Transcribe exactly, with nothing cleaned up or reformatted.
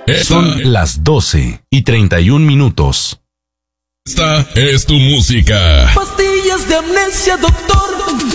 Son las doce y treinta y un minutos. Esta es tu música. Pastillas de amnesia, doctor.